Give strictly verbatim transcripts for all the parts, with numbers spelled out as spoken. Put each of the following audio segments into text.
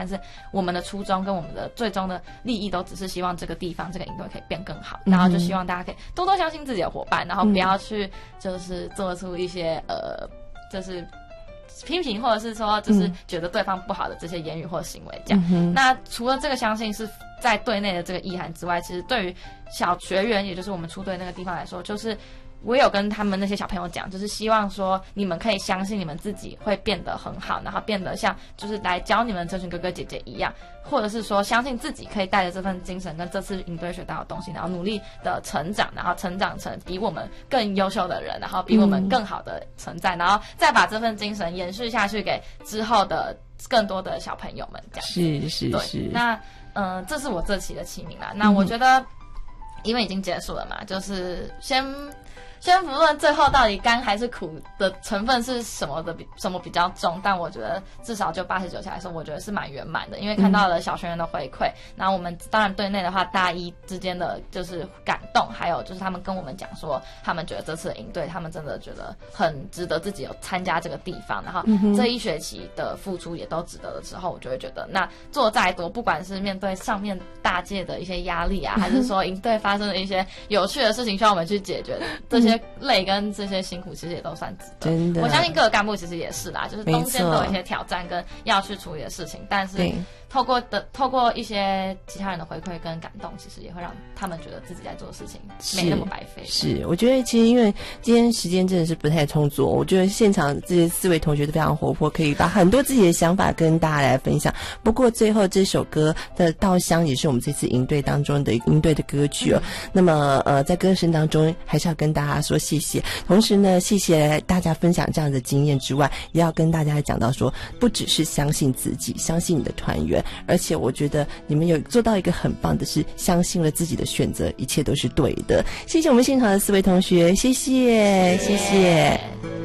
但是我们的初衷跟我们的最终的利益都只是希望这个地方这个营队可以变更好，然后就希望大家可以多多相信自己的伙伴，然后不要去就是做出一些呃就是批评或者是说就是觉得对方不好的这些言语或行为这样、嗯、那除了这个相信是在队内的这个意涵之外，其实对于小学员也就是我们出队那个地方来说，就是我有跟他们那些小朋友讲，就是希望说你们可以相信你们自己会变得很好，然后变得像就是来教你们这群哥哥姐姐一样，或者是说相信自己可以带着这份精神跟这次营队学到的东西，然后努力的成长，然后成长成比我们更优秀的人，然后比我们更好的存在、嗯、然后再把这份精神延续下去给之后的更多的小朋友们这样是是是。 那嗯、呃，这是我这期的期名啦。那我觉得、嗯、因为已经结束了嘛，就是先先不论最后到底甘还是苦的成分是什么的比什么比较重，但我觉得至少就八十九下来说，我觉得是蛮圆满的，因为看到了小学员的回馈、嗯、然后我们当然队内的话大一之间的就是感动，还有就是他们跟我们讲说他们觉得这次的营队他们真的觉得很值得自己有参加这个地方，然后这一学期的付出也都值得的时候，我就会觉得那做再多，不管是面对上面大界的一些压力啊，还是说营队发生的一些有趣的事情需要我们去解决的这些累跟这些辛苦其实也都算值得，真的，我相信各个干部其实也是啦，就是中间都有一些挑战跟要去处理的事情，但是透过的透过一些其他人的回馈跟感动，其实也会让他们觉得自己在做的事情没那么白费。 是，我觉得其实因为今天时间真的是不太充足，我觉得现场这些四位同学都非常活泼，可以把很多自己的想法跟大家来分享。不过最后这首歌的《稻香》也是我们这次营队当中的营队的歌曲哦。嗯、那么呃，在歌声当中还是要跟大家说谢谢，同时呢，谢谢大家分享这样的经验之外，也要跟大家讲到说，不只是相信自己，相信你的团员。而且我觉得你们有做到一个很棒的是相信了自己的选择，一切都是对的。谢谢我们现场的四位同学，谢谢谢谢。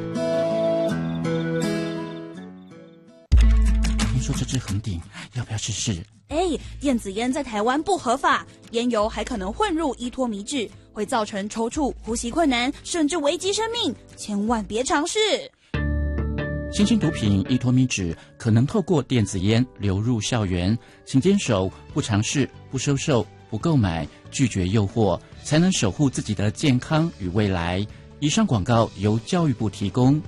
听说这支横顶要不要试试？ 哎，电子烟在台湾不合法，烟油还可能混入依托米酯，会造成抽搐、呼吸困难，甚至危及生命，千万别尝试。 新兴毒品依托米酯可能透过电子烟流入校园，请坚守不尝试、不收受、不购买、拒绝诱惑，才能守护自己的健康与未来。以上广告由教育部提供。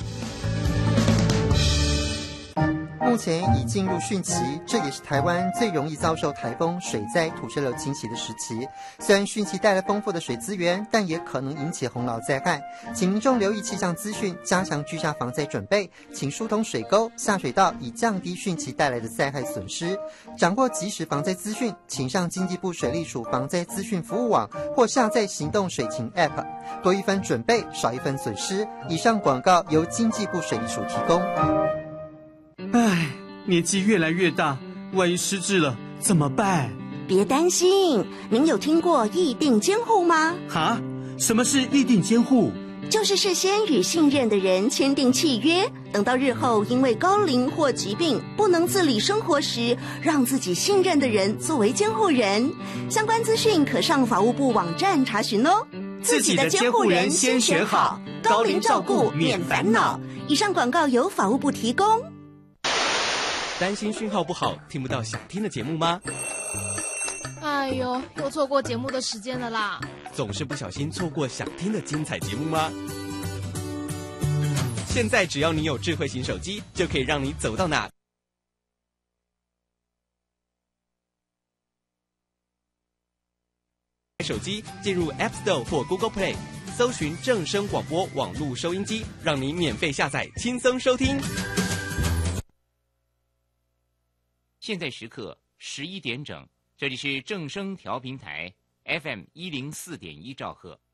目前已进入汛期，这也是台湾最容易遭受台风、水灾、土石流侵袭的时期。虽然汛期带来丰富的水资源，但也可能引起洪涝灾害，请民众留意气象资讯，加强居家防灾准备，请疏通水沟、下水道，以降低汛期带来的灾害损失。掌握即时防灾资讯，请上经济部水利署防灾资讯服务网，或下载行动水情 App， 多一分准备，少一分损失。以上广告由经济部水利署提供。 唉，年纪越来越大，万一失智了怎么办？ 别担心，您有听过议定监护吗？ 哈？什么是议定监护？ 就是事先与信任的人签订契约，等到日后因为高龄或疾病不能自理生活时，让自己信任的人作为监护人。相关资讯可上法务部网站查询哦。 自己的监护人先选好，高龄照顾免烦恼。 以上广告由法务部提供。 担心讯号不好，听不到想听的节目吗？ 哎呦，又错过节目的时间了啦！ 总是不小心错过想听的精彩节目吗？现在只要你有智慧型手机，就可以让你走到哪手机进入 App Store 或 Google Play， 搜寻正声广播网络收音机，让你免费下载，轻松收听。 现在时刻十一点整，这里是正声调频台 F M 一零四点一兆赫。